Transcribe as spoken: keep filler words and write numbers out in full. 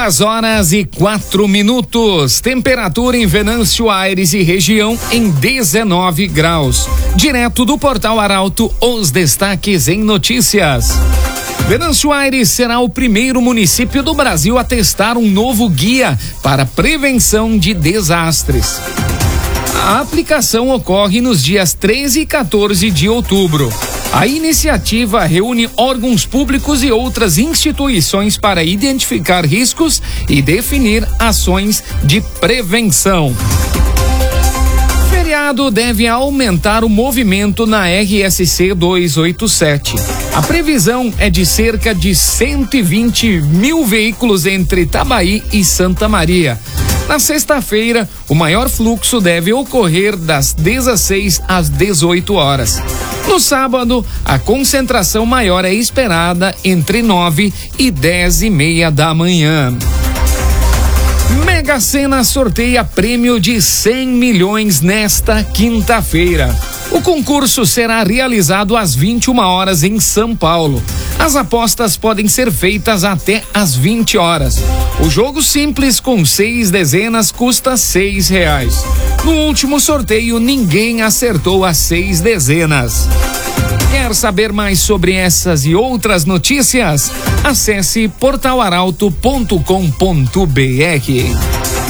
Duas horas e quatro minutos. Temperatura em Venâncio Aires e região em dezenove graus. Direto do Portal Arauto, os destaques em notícias. Venâncio Aires será o primeiro município do Brasil a testar um novo guia para prevenção de desastres. A aplicação ocorre nos dias treze e quatorze de outubro. A iniciativa reúne órgãos públicos e outras instituições para identificar riscos e definir ações de prevenção. Feriado deve aumentar o movimento na R S C duzentos e oitenta e sete. A previsão é de cerca de cento e vinte mil veículos entre Itabaí e Santa Maria. Na sexta-feira, o maior fluxo deve ocorrer das dezesseis às dezoito horas. No sábado, a concentração maior é esperada entre nove e dez e meia da manhã. Mega Sena sorteia prêmio de cem milhões nesta quinta-feira. O concurso será realizado às vinte e uma horas em São Paulo. As apostas podem ser feitas até às vinte horas. O jogo simples com seis dezenas custa seis reais. No último sorteio, ninguém acertou as seis dezenas. Quer saber mais sobre essas e outras notícias? Acesse portal arauto ponto com ponto br.